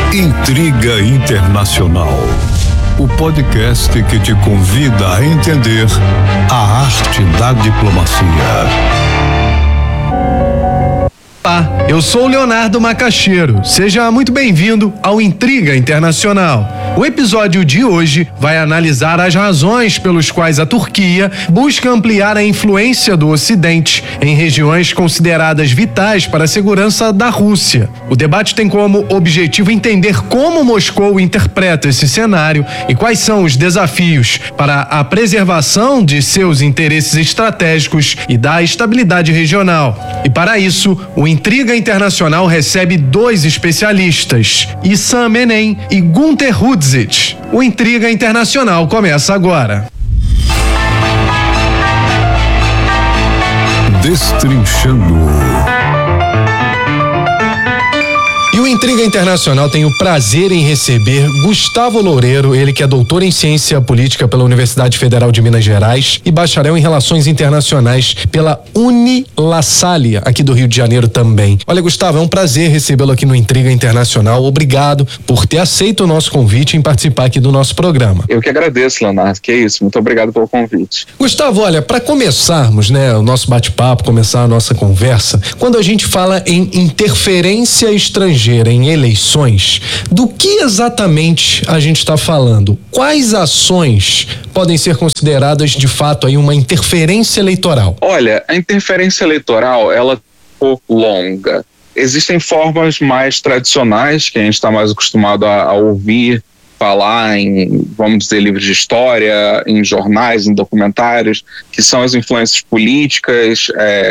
Intriga Internacional, o podcast que te convida a entender a arte da diplomacia. Olá, eu sou o Leonardo Macaxeiro. Seja muito bem-vindo ao Intriga Internacional. O episódio de hoje vai analisar as razões pelas quais a Turquia busca ampliar a influência do Ocidente em regiões consideradas vitais para a segurança da Rússia. O debate tem como objetivo entender como Moscou interpreta esse cenário e quais são os desafios para a preservação de seus interesses estratégicos e da estabilidade regional. E para isso, o Intriga Internacional recebe dois especialistas, Issam Menem e Günter Hudzik. O Intriga Internacional começa agora. Destrinchando. E o Intriga Internacional tem o prazer em receber Gustavo Loureiro, ele que é doutor em ciência política pela Universidade Federal de Minas Gerais e bacharel em relações internacionais pela Unilassalle, aqui do Rio de Janeiro também. Olha, Gustavo, é um prazer recebê-lo aqui no Intriga Internacional. Obrigado por ter aceito o nosso convite em participar aqui do nosso programa. Eu que agradeço, Leonardo, que é isso. Muito obrigado pelo convite. Gustavo, olha, para começarmos, o nosso bate-papo, começar a nossa conversa, quando a gente fala em interferência estrangeira em eleições, do que exatamente a gente está falando? Quais ações podem ser consideradas de fato aí uma interferência eleitoral? Olha, a interferência eleitoral, ela é um pouco longa. Existem formas mais tradicionais que a gente está mais acostumado a ouvir falar em, vamos dizer, livros de história, em jornais, em documentários, que são as influências políticas,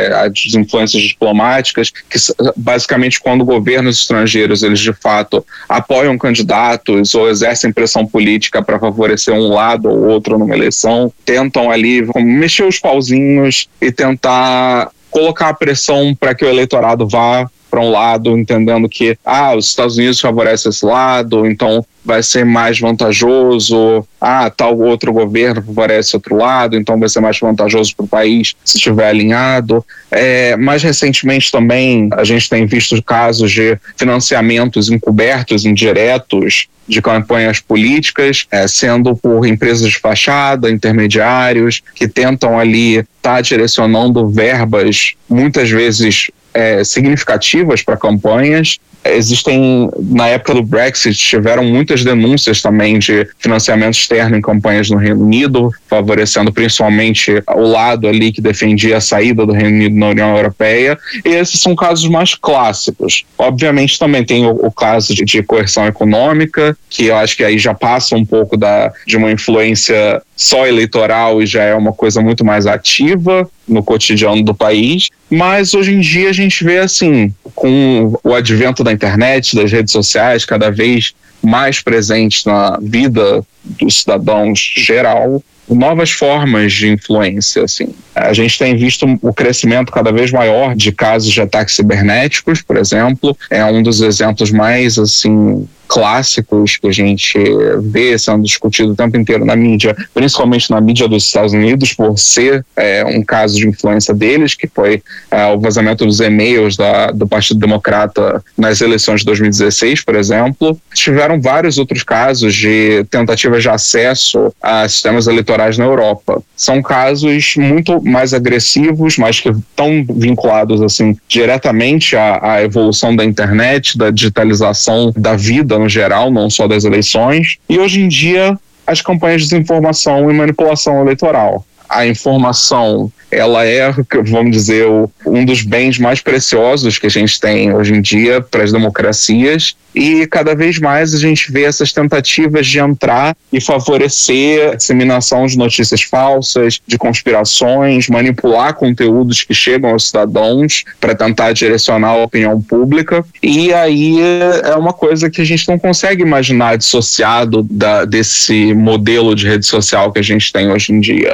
as influências diplomáticas, que basicamente quando governos estrangeiros, eles de fato apoiam candidatos ou exercem pressão política para favorecer um lado ou outro numa eleição, tentam ali mexer os pauzinhos e tentar colocar a pressão para que o eleitorado vá para um lado, entendendo que os Estados Unidos favorecem esse lado, então vai ser mais vantajoso, tal outro governo favorece outro lado, então vai ser mais vantajoso para o país se estiver alinhado. Mais recentemente também a gente tem visto casos de financiamentos encobertos, indiretos, de campanhas políticas, sendo por empresas de fachada, intermediários, que tentam ali estar direcionando verbas, muitas vezes significativas para campanhas. Existem, na época do Brexit, tiveram muitas denúncias também de financiamento externo em campanhas no Reino Unido, favorecendo principalmente o lado ali que defendia a saída do Reino Unido na União Europeia, e esses são casos mais clássicos. Obviamente também tem o caso de coerção econômica, que eu acho que aí já passa um pouco de uma influência só eleitoral e já é uma coisa muito mais ativa no cotidiano do país, mas hoje em dia a gente vê assim, com o advento da internet, das redes sociais, cada vez mais presentes na vida dos cidadãos geral, novas formas de influência, assim. A gente tem visto o crescimento cada vez maior de casos de ataques cibernéticos, por exemplo, é um dos exemplos mais, assim, clássicos que a gente vê sendo discutido o tempo inteiro na mídia, principalmente na mídia dos Estados Unidos, por ser um caso de influência deles, que foi o vazamento dos e-mails do Partido Democrata nas eleições de 2016, por exemplo. Tiveram vários outros casos de tentativas de acesso a sistemas eleitorais na Europa. São casos muito mais agressivos, mas que estão vinculados assim, diretamente à evolução da internet, da digitalização da vida no geral, não só das eleições, e hoje em dia as campanhas de desinformação e manipulação eleitoral. A informação, ela é, vamos dizer, um dos bens mais preciosos que a gente tem hoje em dia para as democracias, e cada vez mais a gente vê essas tentativas de entrar e favorecer a disseminação de notícias falsas, de conspirações, manipular conteúdos que chegam aos cidadãos para tentar direcionar a opinião pública, e aí é uma coisa que a gente não consegue imaginar dissociado desse modelo de rede social que a gente tem hoje em dia. Perfeito.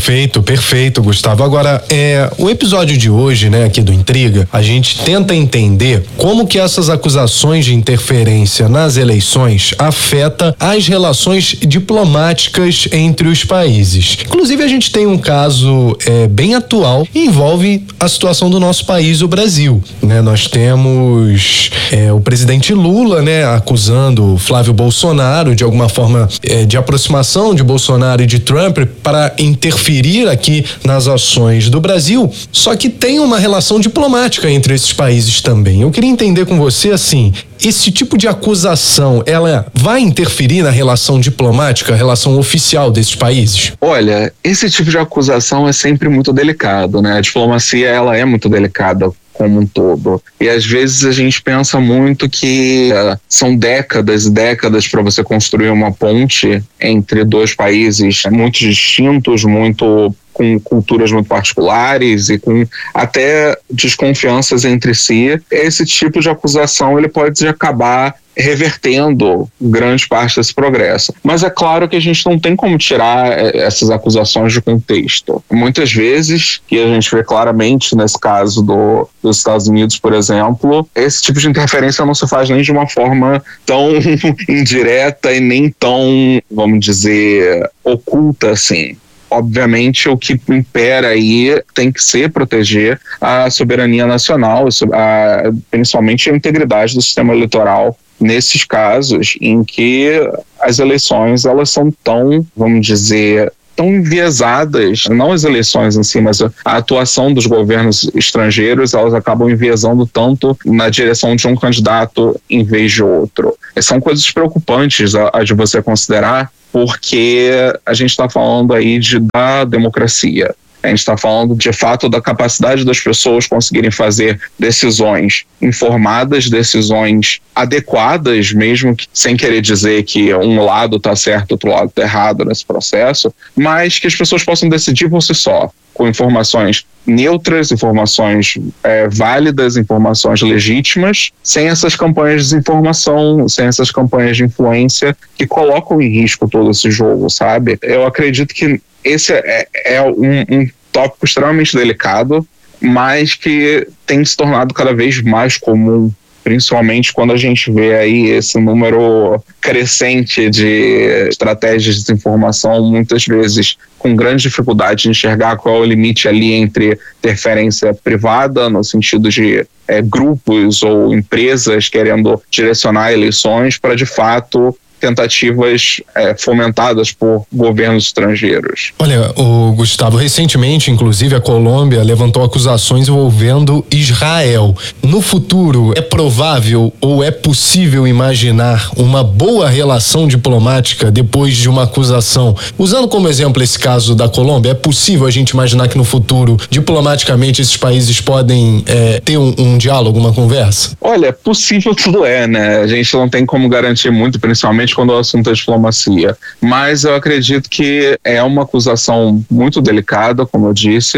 Perfeito, Gustavo. Agora, o episódio de hoje, né, aqui do Intriga, a gente tenta entender como que essas acusações de interferência nas eleições afeta as relações diplomáticas entre os países. Inclusive, a gente tem um caso bem atual e envolve a situação do nosso país, o Brasil, né? Nós temos o presidente Lula, né, acusando Flávio Bolsonaro de alguma forma de aproximação de Bolsonaro e de Trump para interferir aqui nas ações do Brasil, só que tem uma relação diplomática entre esses países também. Eu queria entender com você, assim, esse tipo de acusação, ela vai interferir na relação diplomática, a relação oficial desses países? Olha, esse tipo de acusação é sempre muito delicado, né? A diplomacia, ela é muito delicada como um todo. E às vezes a gente pensa muito que são décadas e décadas para você construir uma ponte entre dois países muito distintos, com culturas muito particulares e com até desconfianças entre si. Esse tipo de acusação ele pode acabar revertendo grande parte desse progresso. Mas é claro que a gente não tem como tirar essas acusações de contexto. Muitas vezes, e a gente vê claramente nesse caso dos Estados Unidos, por exemplo, esse tipo de interferência não se faz nem de uma forma tão indireta e nem tão, vamos dizer, oculta assim. Obviamente, o que impera aí tem que ser proteger a soberania nacional, principalmente a integridade do sistema eleitoral nesses casos em que as eleições elas são tão, vamos dizer, tão enviesadas, não as eleições em si, mas a atuação dos governos estrangeiros, elas acabam enviesando tanto na direção de um candidato em vez de outro. São coisas preocupantes a de você considerar, porque a gente está falando aí da democracia. A gente está falando, de fato, da capacidade das pessoas conseguirem fazer decisões informadas, decisões adequadas, mesmo que, sem querer dizer que um lado está certo, outro lado está errado nesse processo, mas que as pessoas possam decidir por si só, com informações neutras, informações válidas, informações legítimas, sem essas campanhas de desinformação, sem essas campanhas de influência que colocam em risco todo esse jogo, sabe? Eu acredito que esse é um tópico extremamente delicado, mas que tem se tornado cada vez mais comum, principalmente quando a gente vê aí esse número crescente de estratégias de desinformação, muitas vezes com grande dificuldade de enxergar qual é o limite ali entre interferência privada, no sentido de grupos ou empresas querendo direcionar eleições, para de fato tentativas fomentadas por governos estrangeiros. Olha, Gustavo, recentemente, inclusive, a Colômbia levantou acusações envolvendo Israel. No futuro, é provável ou é possível imaginar uma boa relação diplomática depois de uma acusação? Usando como exemplo esse caso da Colômbia, é possível a gente imaginar que no futuro, diplomaticamente, esses países podem ter um diálogo, uma conversa? Olha, possível tudo né? A gente não tem como garantir muito, principalmente quando o assunto é diplomacia. Mas eu acredito que é uma acusação muito delicada, como eu disse.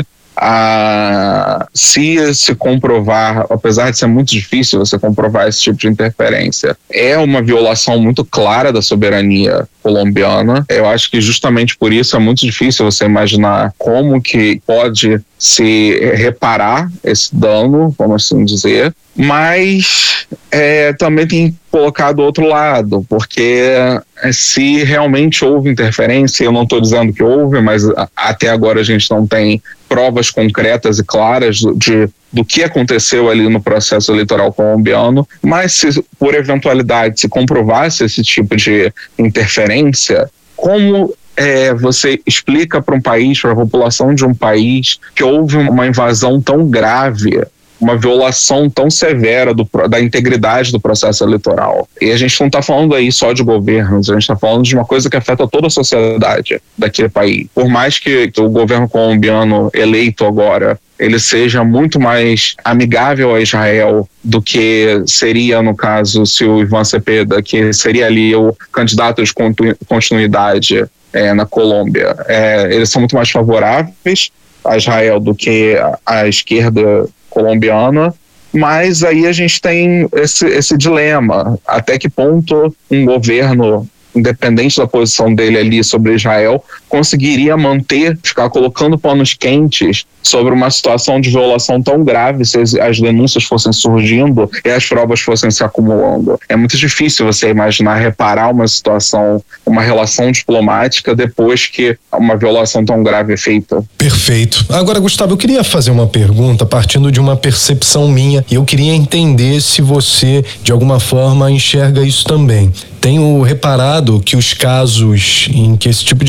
Se comprovar, apesar de ser muito difícil você comprovar esse tipo de interferência, é uma violação muito clara da soberania colombiana. Eu acho que justamente por isso é muito difícil você imaginar como que pode se reparar esse dano, vamos assim dizer, mas também tem colocado o outro lado, porque se realmente houve interferência, eu não estou dizendo que houve, mas até agora a gente não tem provas concretas e claras do que aconteceu ali no processo eleitoral colombiano, mas se por eventualidade se comprovasse esse tipo de interferência, como você explica para um país, para a população de um país, que houve uma invasão tão grave, uma violação tão severa da integridade do processo eleitoral? E a gente não está falando aí só de governos, a gente está falando de uma coisa que afeta toda a sociedade daquele país. Por mais que o governo colombiano eleito agora ele seja muito mais amigável a Israel do que seria, no caso, se o Iván Cepeda, que seria ali o candidato de continuidade na Colômbia, eles são muito mais favoráveis a Israel do que a esquerda colombiana, mas aí a gente tem esse dilema, até que ponto um governo, independente da posição dele ali sobre Israel, conseguiria ficar colocando panos quentes sobre uma situação de violação tão grave se as denúncias fossem surgindo e as provas fossem se acumulando. É muito difícil você imaginar reparar uma situação, uma relação diplomática depois que uma violação tão grave é feita. Perfeito. Agora, Gustavo, eu queria fazer uma pergunta partindo de uma percepção minha e eu queria entender se você, de alguma forma, enxerga isso também. Tenho reparado que os casos em que esse tipo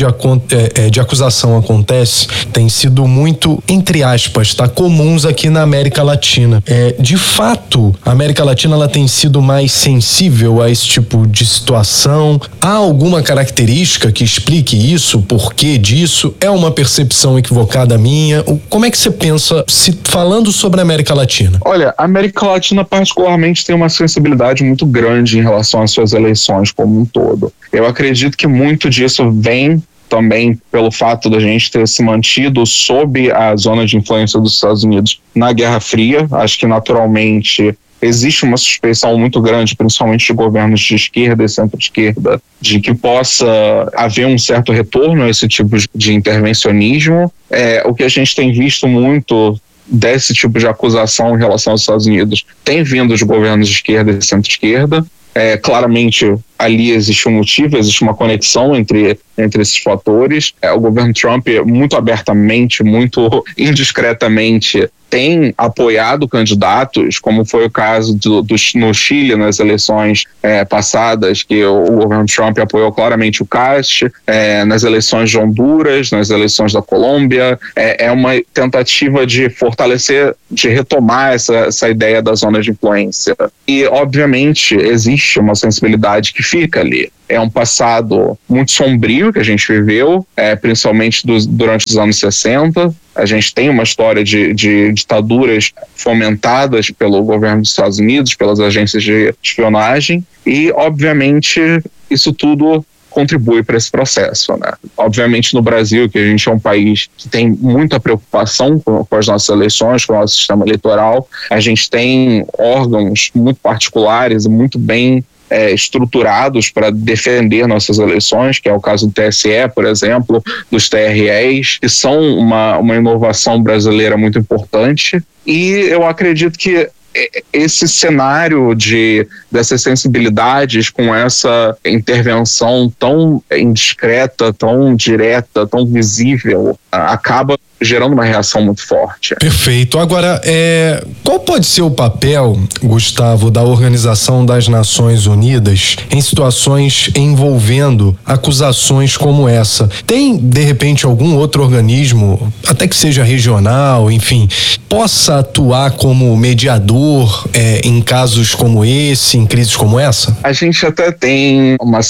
de acusação acontece têm sido muito, entre aspas, comuns aqui na América Latina. De fato, a América Latina ela tem sido mais sensível a esse tipo de situação? Há alguma característica que explique isso? O porquê disso? É uma percepção equivocada minha? Como é que você pensa, falando sobre a América Latina? Olha, a América Latina particularmente tem uma sensibilidade muito grande em relação às suas eleições como um todo. Eu acredito que muito disso vem também pelo fato da gente ter se mantido sob a zona de influência dos Estados Unidos na Guerra Fria. Acho que naturalmente existe uma suspeição muito grande, principalmente de governos de esquerda e centro-esquerda, de que possa haver um certo retorno a esse tipo de intervencionismo. O que a gente tem visto muito desse tipo de acusação em relação aos Estados Unidos tem vindo de governos de esquerda e centro-esquerda. Claramente ali existe um motivo, existe uma conexão entre esses fatores. O governo Trump, muito abertamente, muito indiscretamente, tem apoiado candidatos, como foi o caso no Chile, nas eleições passadas, que o governo Trump apoiou claramente o Cast, nas eleições de Honduras, nas eleições da Colômbia. É uma tentativa de fortalecer, de retomar essa ideia da zona de influência. E, obviamente, existe uma sensibilidade que fica ali. É um passado muito sombrio que a gente viveu, principalmente durante os anos 60. A gente tem uma história de ditaduras fomentadas pelo governo dos Estados Unidos, pelas agências de espionagem, e, obviamente, isso tudo contribui para esse processo, né? Obviamente, no Brasil, que a gente é um país que tem muita preocupação com as nossas eleições, com o nosso sistema eleitoral, a gente tem órgãos muito particulares e muito bem estruturados para defender nossas eleições, que é o caso do TSE, por exemplo, dos TREs, que são uma inovação brasileira muito importante. E eu acredito que esse cenário dessas sensibilidades com essa intervenção tão indiscreta, tão direta, tão visível, acaba gerando uma reação muito forte. Perfeito. Agora, qual pode ser o papel, Gustavo, da Organização das Nações Unidas em situações envolvendo acusações como essa? Tem, de repente, algum outro organismo, até que seja regional, enfim, possa atuar como mediador em casos como esse, em crises como essa? A gente até tem uma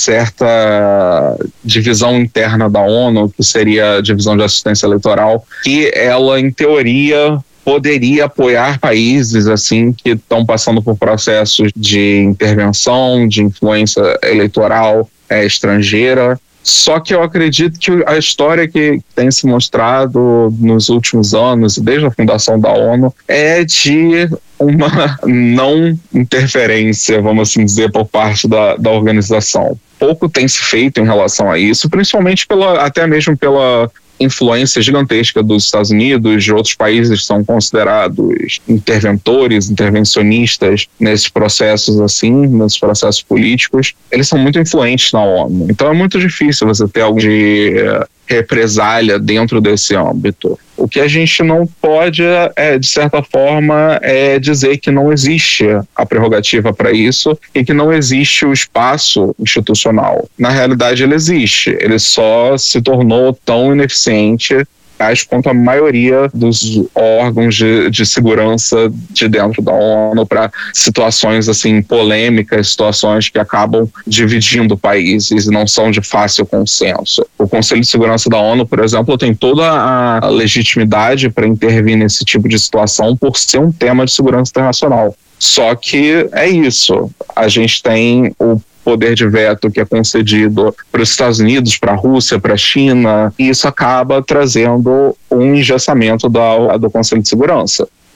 certa divisão interna da ONU, que seria a divisão de assistência eleitoral, que ela, em teoria, poderia apoiar países assim que estão passando por processos de intervenção, de influência eleitoral estrangeira. Só que eu acredito que a história que tem se mostrado nos últimos anos, desde a fundação da ONU, é de uma não interferência, vamos assim dizer, por parte da organização. Pouco tem se feito em relação a isso, principalmente até mesmo pela influência gigantesca dos Estados Unidos, de outros países que são considerados interventores, intervencionistas nesses processos assim, nesses processos políticos. Eles são muito influentes na ONU. Então é muito difícil você ter algo de represália dentro desse âmbito. O que a gente não pode, de certa forma, dizer que não existe a prerrogativa para isso e que não existe o espaço institucional. Na realidade, ele existe. Ele só se tornou tão ineficiente quanto a maioria dos órgãos de segurança de dentro da ONU para situações assim polêmicas, situações que acabam dividindo países e não são de fácil consenso. O Conselho de Segurança da ONU, por exemplo, tem toda a legitimidade para intervir nesse tipo de situação por ser um tema de segurança internacional. Só que é isso. A gente tem o poder de veto que é concedido para os Estados Unidos, para a Rússia, para a China, e isso acaba trazendo um engessamento do Conselho de Segurança.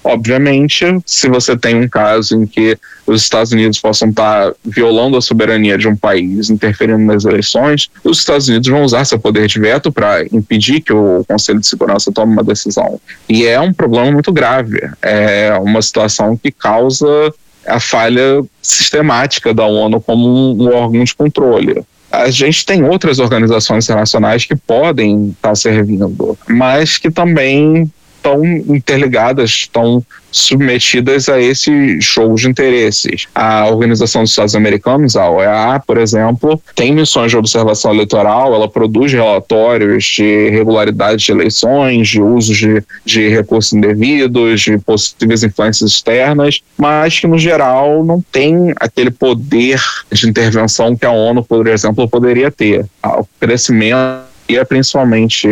Obviamente, se você tem um caso em que os Estados Unidos possam estar violando a soberania de um país, interferindo nas eleições, os Estados Unidos vão usar seu poder de veto para impedir que o Conselho de Segurança tome uma decisão. E é um problema muito grave. É uma situação que causa a falha sistemática da ONU como um órgão de controle. A gente tem outras organizações internacionais que podem estar servindo, mas que também estão interligadas, estão submetidas a esse jogo de interesses. A Organização dos Estados Americanos, a OEA, por exemplo, tem missões de observação eleitoral, ela produz relatórios de irregularidades de eleições, de usos de recursos indevidos, de possíveis influências externas, mas que, no geral, não tem aquele poder de intervenção que a ONU, por exemplo, poderia ter. O crescimento, e principalmente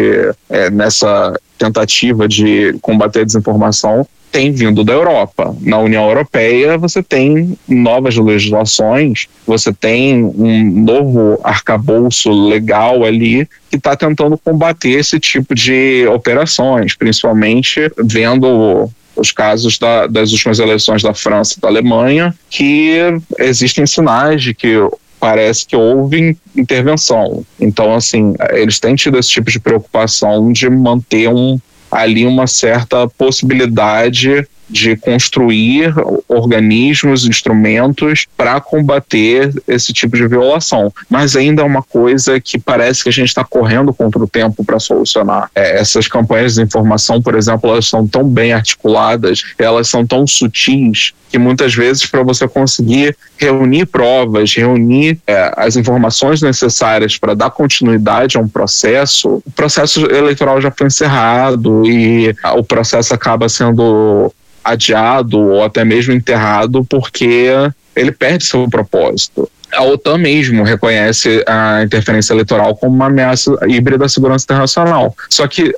nessa tentativa de combater a desinformação, tem vindo da Europa. Na União Europeia você tem novas legislações, você tem um novo arcabouço legal ali que está tentando combater esse tipo de operações, principalmente vendo os casos das últimas eleições da França e da Alemanha, que existem sinais de que parece que houve intervenção. Então, assim, eles têm tido esse tipo de preocupação de manter ali uma certa possibilidade de construir organismos, instrumentos para combater esse tipo de violação. Mas ainda é uma coisa que parece que a gente está correndo contra o tempo para solucionar. Essas campanhas de informação, por exemplo, elas são tão bem articuladas, elas são tão sutis, que muitas vezes para você conseguir reunir provas, reunir as informações necessárias para dar continuidade a um processo, o processo eleitoral já foi encerrado e o processo acaba sendo adiado ou até mesmo enterrado porque ele perde seu propósito. A OTAN mesmo reconhece a interferência eleitoral como uma ameaça híbrida à segurança internacional. Só que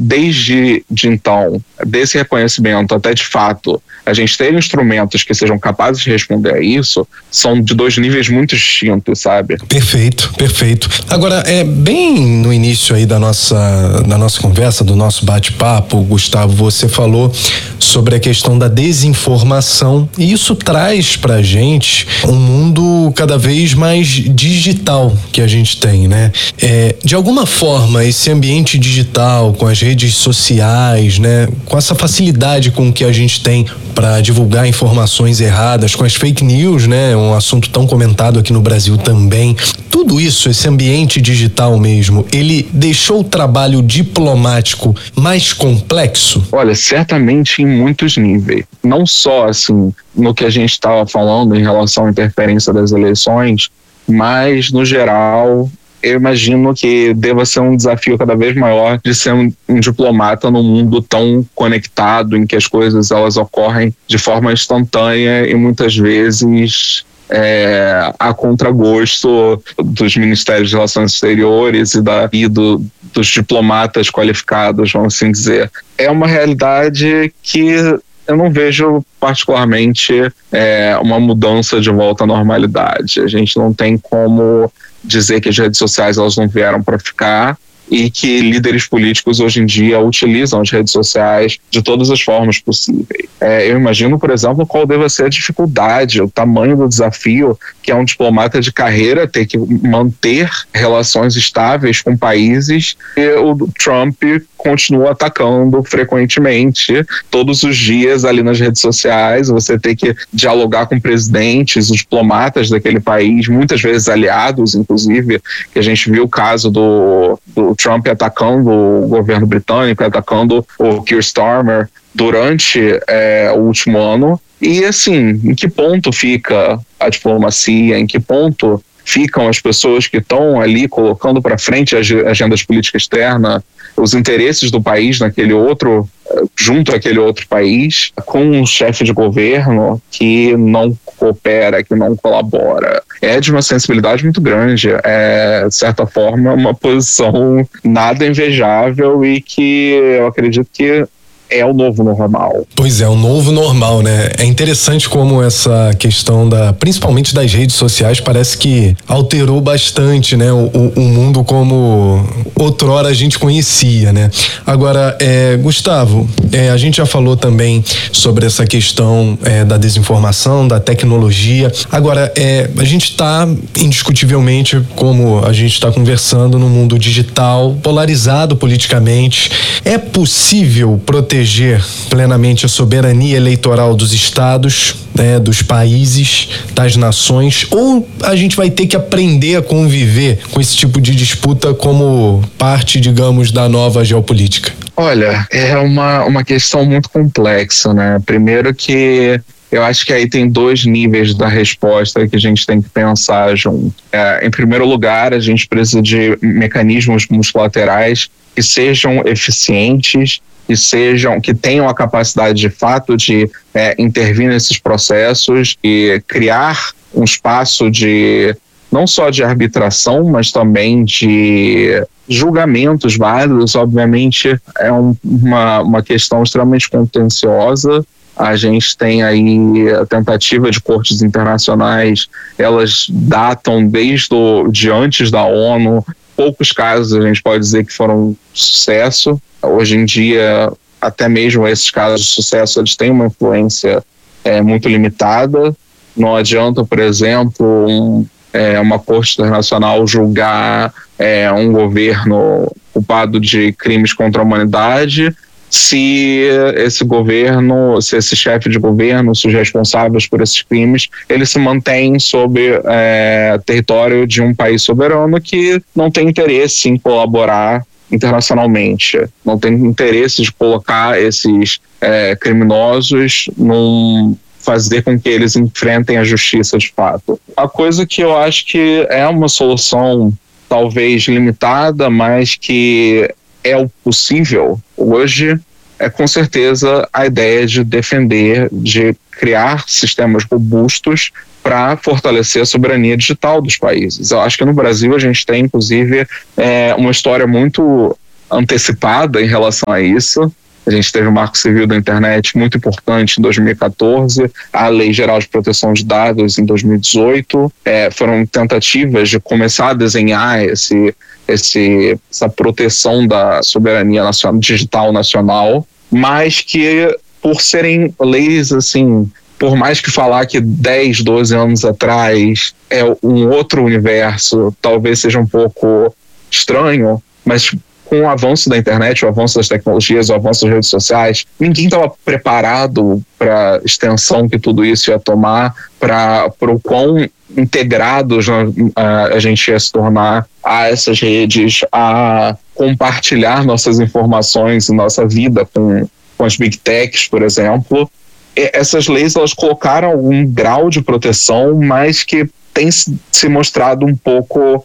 desde então, desse reconhecimento até de fato a gente ter instrumentos que sejam capazes de responder a isso, são de dois níveis muito distintos, sabe? Perfeito, perfeito. Agora, bem no início aí da nossa conversa, do nosso bate-papo, Gustavo, você falou sobre a questão da desinformação, e isso traz pra gente um mundo cada vez mais digital que a gente tem, né? De alguma forma, esse ambiente digital, com as redes sociais, né? Com essa facilidade com que a gente tem para divulgar informações erradas, com as fake news, né? Um assunto tão comentado aqui no Brasil também. Tudo isso, esse ambiente digital mesmo, ele deixou o trabalho diplomático mais complexo? Olha, certamente em muitos níveis. Não só, assim, no que a gente estava falando em relação à interferência das eleições, mas, no geral, eu imagino que deva ser um desafio cada vez maior de ser um diplomata num mundo tão conectado, em que as coisas elas ocorrem de forma instantânea e muitas vezes a contragosto dos Ministérios de Relações Exteriores e dos diplomatas qualificados, vamos assim dizer. É uma realidade que eu não vejo particularmente uma mudança de volta à normalidade. A gente não tem como dizer que as redes sociais elas não vieram para ficar e que líderes políticos hoje em dia utilizam as redes sociais de todas as formas possíveis. Eu imagino, por exemplo, qual deve ser a dificuldade, o tamanho do desafio que é um diplomata de carreira ter que manter relações estáveis com países que o Trump continua atacando frequentemente, todos os dias ali nas redes sociais. Você tem que dialogar com presidentes, os diplomatas daquele país, muitas vezes aliados, inclusive, que a gente viu o caso do Trump atacando o governo britânico, atacando o Keir Starmer durante o último ano. E assim, em que ponto fica a diplomacia, em que ponto ficam as pessoas que estão ali colocando para frente a agenda de política externa, os interesses do país junto àquele outro país, com um chefe de governo que não coopera, que não colabora. É de uma sensibilidade muito grande. De certa forma, uma posição nada invejável e que eu acredito que é o novo normal. Pois é, o novo normal, né? É interessante como essa questão principalmente das redes sociais, parece que alterou bastante, né? O mundo como outrora a gente conhecia, né? Agora, Gustavo, a gente já falou também sobre essa questão da desinformação, da tecnologia. Agora, a gente está indiscutivelmente, como a gente está conversando, no mundo digital, polarizado politicamente. É possível proteger plenamente a soberania eleitoral dos estados, dos países, das nações, ou a gente vai ter que aprender a conviver com esse tipo de disputa como parte, digamos, da nova geopolítica? Olha, é uma questão muito complexa, né? Primeiro que eu acho que aí tem 2 níveis da resposta que a gente tem que pensar junto. Em primeiro lugar, a gente precisa de mecanismos multilaterais que sejam eficientes, que tenham a capacidade de fato de intervir nesses processos e criar um espaço não só de arbitração, mas também de julgamentos válidos. Obviamente é uma questão extremamente contenciosa. A gente tem aí a tentativa de cortes internacionais, elas datam de antes da ONU. Poucos casos a gente pode dizer que foram sucesso. Hoje em dia, até mesmo esses casos de sucesso, eles têm uma influência muito limitada. Não adianta, por exemplo, uma corte internacional julgar um governo culpado de crimes contra a humanidade se esse chefe de governo, se os responsáveis por esses crimes, eles se mantêm sob território de um país soberano que não tem interesse em colaborar internacionalmente, não tem interesse de colocar esses criminosos fazer com que eles enfrentem a justiça de fato. A coisa que eu acho que é uma solução talvez limitada, mas que é o possível hoje, é com certeza a ideia de criar sistemas robustos para fortalecer a soberania digital dos países. Eu acho que no Brasil a gente tem, inclusive, uma história muito antecipada em relação a isso. A gente teve o Marco Civil da Internet muito importante em 2014, a Lei Geral de Proteção de Dados em 2018. Foram tentativas de começar a desenhar essa proteção da soberania digital nacional, mas que, por serem leis assim, por mais que falar que 10, 12 anos atrás é um outro universo, talvez seja um pouco estranho, mas com o avanço da internet, o avanço das tecnologias, o avanço das redes sociais, ninguém estava preparado para a extensão que tudo isso ia tomar, para o quão integrados a gente ia se tornar a essas redes, a compartilhar nossas informações e nossa vida com as big techs, por exemplo. Essas leis, elas colocaram algum grau de proteção, mas que tem se mostrado um pouco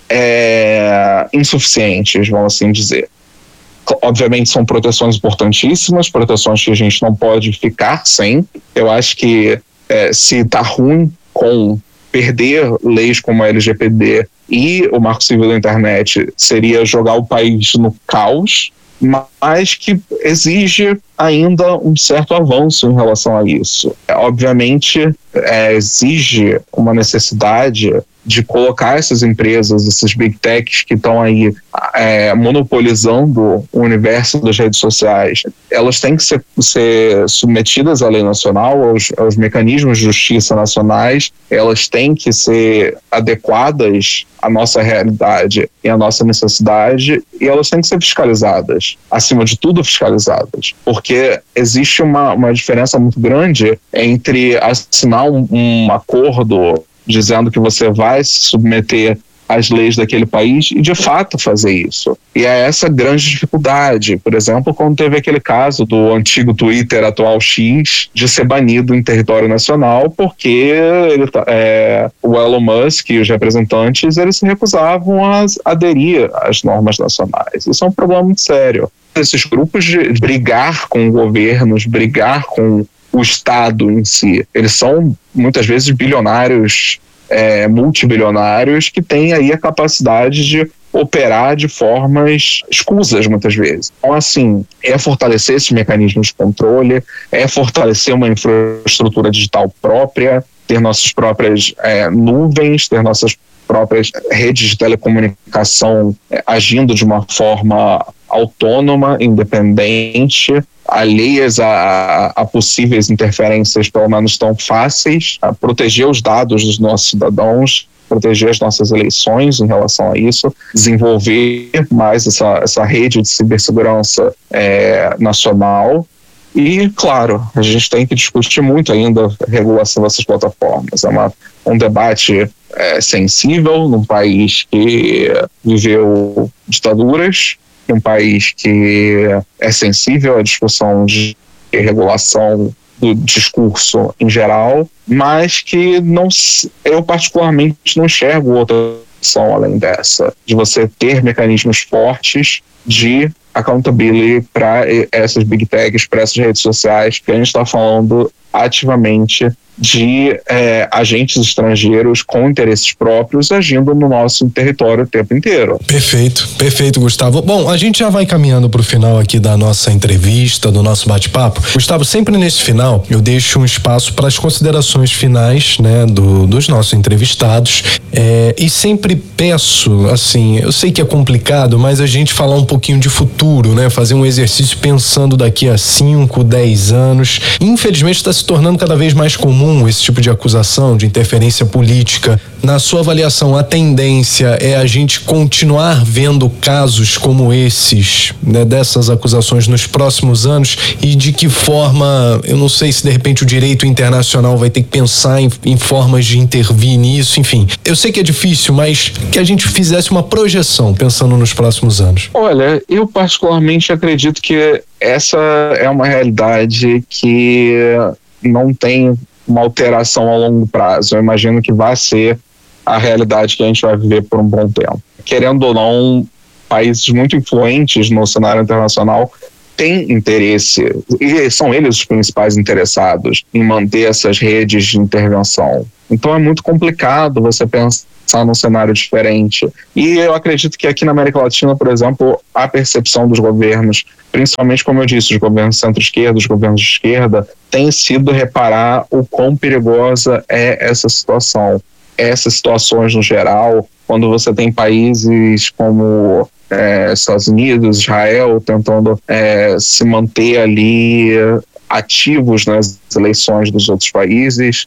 insuficientes, vamos assim dizer. Obviamente são proteções importantíssimas, proteções que a gente não pode ficar sem. Eu acho que se está ruim com perder leis como a LGPD e o Marco Civil da Internet, seria jogar o país no caos, mas que exige ainda um certo avanço em relação a isso. Obviamente, exige uma necessidade de colocar essas empresas, esses big techs que estão aí monopolizando o universo das redes sociais, elas têm que ser submetidas à lei nacional, aos mecanismos de justiça nacionais, elas têm que ser adequadas à nossa realidade e à nossa necessidade, e elas têm que ser fiscalizadas, acima de tudo fiscalizadas, porque existe uma diferença muito grande entre assinar um acordo dizendo que você vai se submeter às leis daquele país e de fato fazer isso. E é essa grande dificuldade. Por exemplo, quando teve aquele caso do antigo Twitter, atual X, de ser banido em território nacional porque o Elon Musk e os representantes, eles se recusavam a aderir às normas nacionais. Isso é um problema muito sério. Esses grupos de brigar com governos, brigar com o Estado em si, eles são muitas vezes bilionários, multibilionários, que têm aí a capacidade de operar de formas escusas, muitas vezes. Então, assim, é fortalecer esses mecanismos de controle, é fortalecer uma infraestrutura digital própria, ter nossas próprias nuvens, ter nossas próprias redes de telecomunicação agindo de uma forma autônoma, independente, alheias a possíveis interferências, pelo menos tão fáceis, a proteger os dados dos nossos cidadãos, proteger as nossas eleições em relação a isso, desenvolver mais essa rede de cibersegurança nacional. E, claro, a gente tem que discutir muito ainda a regulação dessas plataformas. É um debate sensível num país que viveu ditaduras, um país que é sensível à discussão de regulação do discurso em geral, mas que eu particularmente não enxergo outra opção além dessa, de você ter mecanismos fortes de accountability para essas big techs, para essas redes sociais, que a gente está falando ativamente de agentes estrangeiros com interesses próprios agindo no nosso território o tempo inteiro. Perfeito, Gustavo. Bom, a gente já vai caminhando para o final aqui da nossa entrevista, do nosso bate-papo. Gustavo, sempre nesse final eu deixo um espaço para as considerações finais, né, dos nossos entrevistados, e sempre peço, assim, eu sei que é complicado, mas a gente falar um pouquinho de futuro, né, fazer um exercício pensando daqui a 5, 10 anos. Infelizmente está se tornando cada vez mais comum esse tipo de acusação, de interferência política. Na sua avaliação, a tendência é a gente continuar vendo casos como esses, né, dessas acusações nos próximos anos, e de que forma, eu não sei se de repente o direito internacional vai ter que pensar em formas de intervir nisso, enfim. Eu sei que é difícil, mas que a gente fizesse uma projeção pensando nos próximos anos. Olha, eu particularmente acredito que essa é uma realidade que não tem uma alteração a longo prazo. Eu imagino que vai ser a realidade que a gente vai viver por um bom tempo. Querendo ou não, países muito influentes no cenário internacional têm interesse, e são eles os principais interessados em manter essas redes de intervenção. Então é muito complicado você pensar num cenário diferente. E eu acredito que aqui na América Latina, por exemplo, a percepção dos governos, principalmente, como eu disse, os governos centro-esquerda, os governos de esquerda, tem sido reparar o quão perigosa é essa situação. Essas situações no geral, quando você tem países como Estados Unidos, Israel, tentando se manter ali ativos nas eleições dos outros países,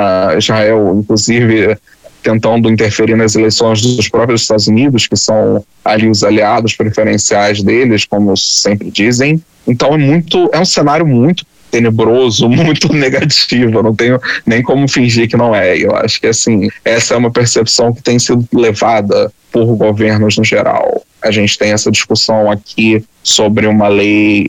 Israel, inclusive, tentando interferir nas eleições dos próprios Estados Unidos, que são ali os aliados preferenciais deles, como sempre dizem. Então é um cenário muito tenebroso, muito negativo. Eu não tenho nem como fingir que não é. Eu acho que, assim, essa é uma percepção que tem sido levada por governos no geral. A gente tem essa discussão aqui sobre uma lei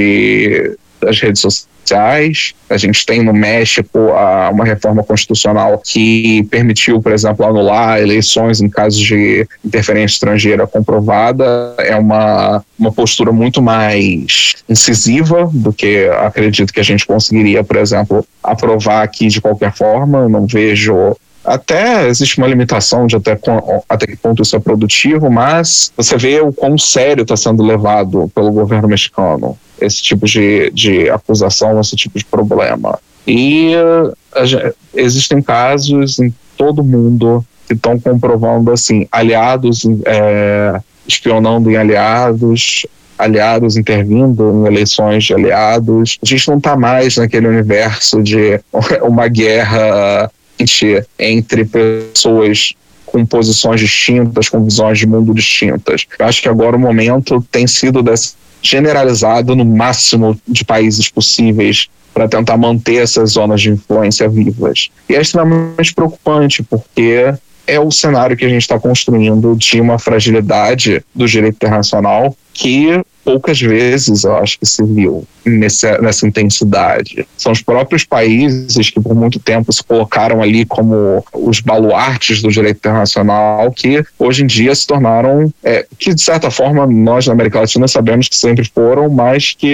das redes sociais. A gente tem no México uma reforma constitucional que permitiu, por exemplo, anular eleições em casos de interferência estrangeira comprovada. É uma postura muito mais incisiva do que acredito que a gente conseguiria, por exemplo, aprovar aqui de qualquer forma. Eu não vejo... Até existe uma limitação de até que ponto isso é produtivo, mas você vê o quão sério está sendo levado pelo governo mexicano esse tipo de acusação, esse tipo de problema. E existem casos em todo mundo que estão comprovando, assim, aliados espionando em aliados intervindo em eleições de aliados. A gente não está mais naquele universo de uma guerra entre pessoas com posições distintas, com visões de mundo distintas. Eu acho que agora o momento tem sido generalizado no máximo de países possíveis para tentar manter essas zonas de influência vivas. E é extremamente preocupante, porque é o cenário que a gente está construindo de uma fragilidade do direito internacional que poucas vezes eu acho que se viu nessa intensidade. São os próprios países que por muito tempo se colocaram ali como os baluartes do direito internacional que hoje em dia se tornaram, que de certa forma nós na América Latina sabemos que sempre foram, mas que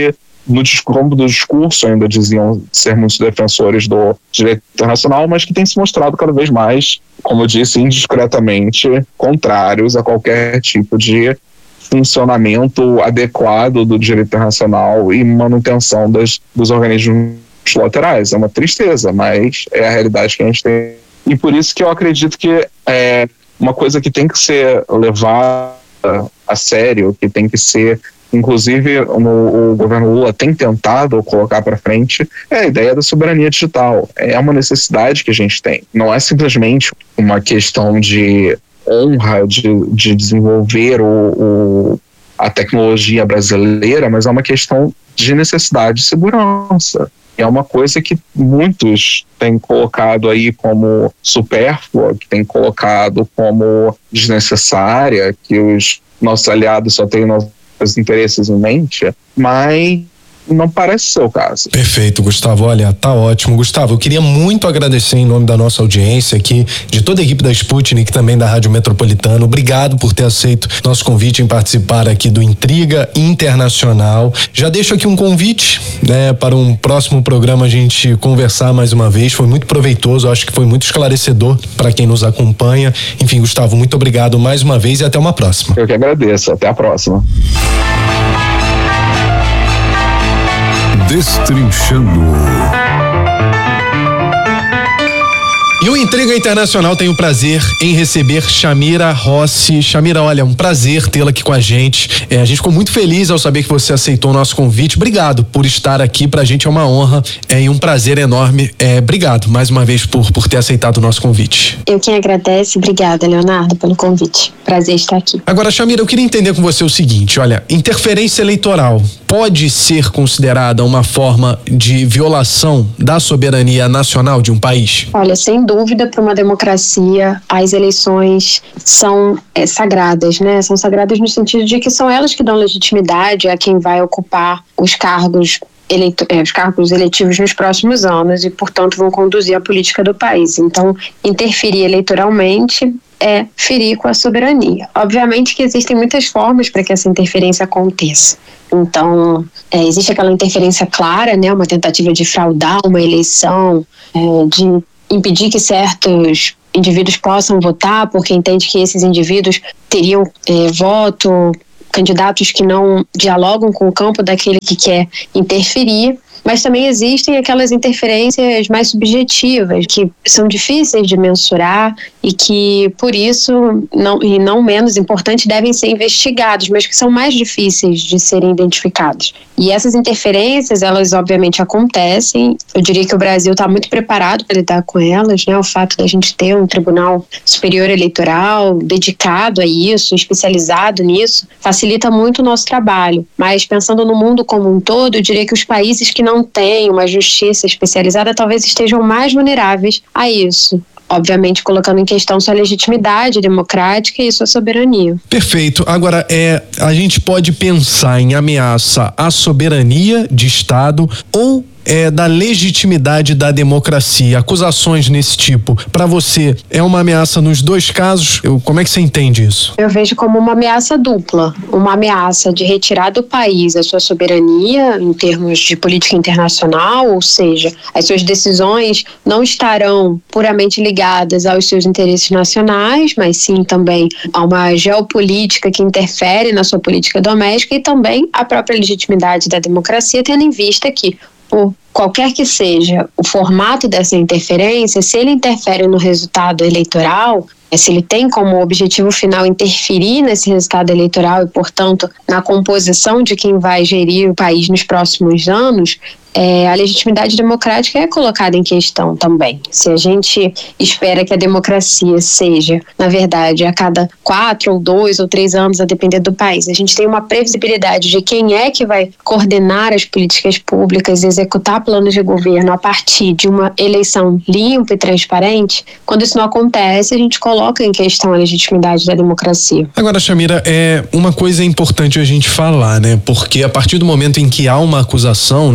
como do discurso ainda diziam ser muitos defensores do direito internacional, mas que têm se mostrado cada vez mais, como eu disse, indiscretamente contrários a qualquer tipo de funcionamento adequado do direito internacional e manutenção dos organismos laterais. É uma tristeza, mas é a realidade que a gente tem. E por isso que eu acredito que é uma coisa que tem que ser levada a sério, que tem que ser, inclusive o governo Lula tem tentado colocar para frente, é a ideia da soberania digital. É uma necessidade que a gente tem. Não é simplesmente uma questão de honra de desenvolver a tecnologia brasileira, mas é uma questão de necessidade de segurança. É uma coisa que muitos têm colocado aí como supérflua, que têm colocado como desnecessária, que os nossos aliados só têm nossos interesses em mente, mas não parece ser o caso. Perfeito, Gustavo. Olha, tá ótimo. Gustavo, eu queria muito agradecer em nome da nossa audiência aqui, de toda a equipe da Sputnik, também da Rádio Metropolitana. Obrigado por ter aceito nosso convite em participar aqui do Intriga Internacional. Já deixo aqui um convite, né, para um próximo programa a gente conversar mais uma vez. Foi muito proveitoso, acho que foi muito esclarecedor para quem nos acompanha. Enfim, Gustavo, muito obrigado mais uma vez e até uma próxima. Eu que agradeço. Até a próxima. Destrinchando. E o Intriga Internacional tem o prazer em receber Chamira Rossi. Chamira, olha, um prazer tê-la aqui com a gente. A gente ficou muito feliz ao saber que você aceitou o nosso convite. Obrigado por estar aqui, pra gente é uma honra e um prazer enorme. Obrigado mais uma vez por ter aceitado o nosso convite. Eu quem agradeço. Obrigada, Leonardo, pelo convite. Prazer estar aqui. Agora, Chamira, eu queria entender com você o seguinte, olha, interferência eleitoral pode ser considerada uma forma de violação da soberania nacional de um país? Olha, sem dúvida, para uma democracia, as eleições são sagradas, né? São sagradas no sentido de que são elas que dão legitimidade a quem vai ocupar os cargos eletivos nos próximos anos e, portanto, vão conduzir a política do país. Então, interferir eleitoralmente é ferir com a soberania. Obviamente que existem muitas formas para que essa interferência aconteça. Então, existe aquela interferência clara, né, uma tentativa de fraudar uma eleição, de impedir que certos indivíduos possam votar, porque entende que esses indivíduos teriam voto, candidatos que não dialogam com o campo daquele que quer interferir. Mas também existem aquelas interferências mais subjetivas, que são difíceis de mensurar e que, por isso, não menos importante, devem ser investigados, mas que são mais difíceis de serem identificados. E essas interferências, elas obviamente acontecem. Eu diria que o Brasil está muito preparado para lidar com elas, né? O fato da gente ter um Tribunal Superior Eleitoral dedicado a isso, especializado nisso, facilita muito o nosso trabalho. Mas pensando no mundo como um todo, eu diria que os países que não têm uma justiça especializada talvez estejam mais vulneráveis a isso. Obviamente colocando em questão sua legitimidade democrática e sua soberania. Perfeito. Agora, a gente pode pensar em ameaça à soberania de Estado ou da legitimidade da democracia, acusações nesse tipo, para você é uma ameaça nos dois casos? Como é que você entende isso? Eu vejo como uma ameaça dupla, uma ameaça de retirar do país a sua soberania em termos de política internacional, ou seja, as suas decisões não estarão puramente ligadas aos seus interesses nacionais, mas sim também a uma geopolítica que interfere na sua política doméstica e também a própria legitimidade da democracia, tendo em vista que por qualquer que seja o formato dessa interferência, se ele interfere no resultado eleitoral, se ele tem como objetivo final interferir nesse resultado eleitoral e, portanto, na composição de quem vai gerir o país nos próximos anos, a legitimidade democrática é colocada em questão também. Se a gente espera que a democracia seja, na verdade, a cada 4 ou 2 ou 3 anos, a depender do país, a gente tem uma previsibilidade de quem é que vai coordenar as políticas públicas e executar planos de governo a partir de uma eleição limpa e transparente, quando isso não acontece, a gente coloca em questão a legitimidade da democracia. Agora, Chamira, uma coisa importante a gente falar, né? Porque a partir do momento em que há uma acusação, né, de interferência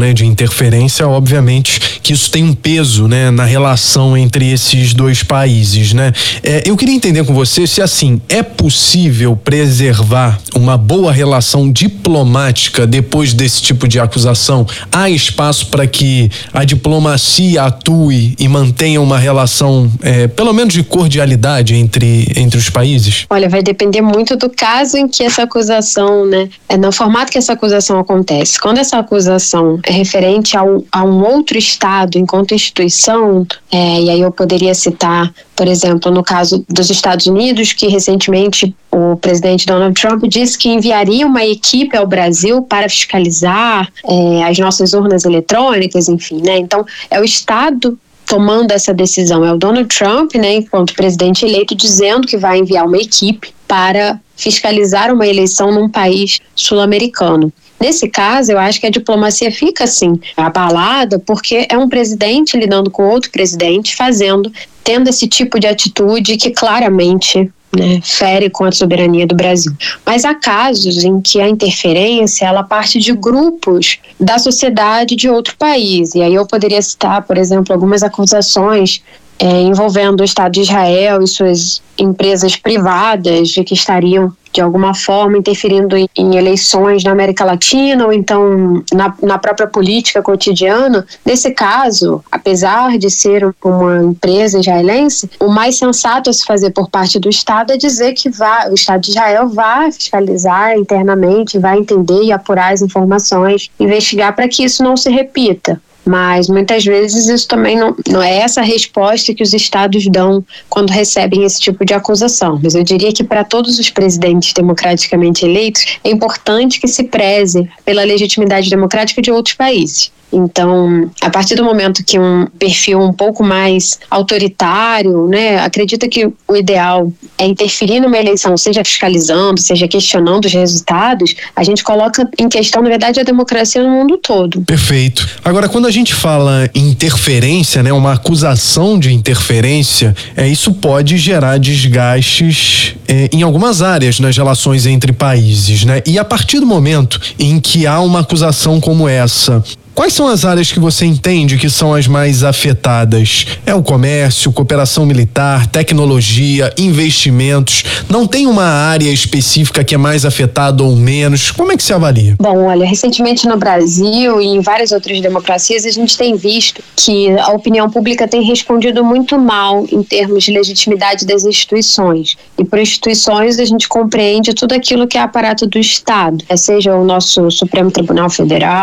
interferência, obviamente que isso tem um peso, né, na relação entre esses dois países, né? Eu queria entender com você se, assim, é possível preservar uma boa relação diplomática depois desse tipo de acusação? Há espaço para que a diplomacia atue e mantenha uma relação, pelo menos de cordialidade entre os países? Olha, vai depender muito do caso em que essa acusação, né, no formato que essa acusação acontece. Quando essa acusação é referente a um outro Estado enquanto instituição, e aí eu poderia citar, por exemplo, no caso dos Estados Unidos, que recentemente o presidente Donald Trump disse que enviaria uma equipe ao Brasil para fiscalizar as nossas urnas eletrônicas, enfim, né? Então, é o Estado tomando essa decisão, é o Donald Trump, né, enquanto presidente eleito, dizendo que vai enviar uma equipe para fiscalizar uma eleição num país sul-americano. Nesse caso, eu acho que a diplomacia fica, assim, abalada, porque é um presidente lidando com outro presidente, tendo esse tipo de atitude que claramente, né, fere com a soberania do Brasil. Mas há casos em que a interferência, ela parte de grupos da sociedade de outro país. E aí eu poderia citar, por exemplo, algumas acusações envolvendo o Estado de Israel e suas empresas privadas de que estariam, de alguma forma, interferindo em eleições na América Latina ou então na própria política cotidiana. Nesse caso, apesar de ser uma empresa israelense, o mais sensato a se fazer por parte do Estado é dizer que o Estado de Israel vai fiscalizar internamente, vai entender e apurar as informações, investigar para que isso não se repita. Mas muitas vezes isso também não é essa a resposta que os estados dão quando recebem esse tipo de acusação. Mas eu diria que para todos os presidentes democraticamente eleitos é importante que se preze pela legitimidade democrática de outros países. Então, a partir do momento que um perfil um pouco mais autoritário, né, acredita que o ideal é interferir numa eleição, seja fiscalizando, seja questionando os resultados, a gente coloca em questão, na verdade, a democracia no mundo todo. Perfeito. Agora, quando a gente fala em interferência, né, uma acusação de interferência, isso pode gerar desgastes em algumas áreas nas relações entre países, né? E a partir do momento em que há uma acusação como essa, quais são as áreas que você entende que são as mais afetadas? É o comércio, cooperação militar, tecnologia, investimentos? Não tem uma área específica que é mais afetada ou menos? Como é que se avalia? Bom, olha, recentemente no Brasil e em várias outras democracias a gente tem visto que a opinião pública tem respondido muito mal em termos de legitimidade das instituições. E por instituições a gente compreende tudo aquilo que é aparato do Estado, seja o nosso Supremo Tribunal Federal,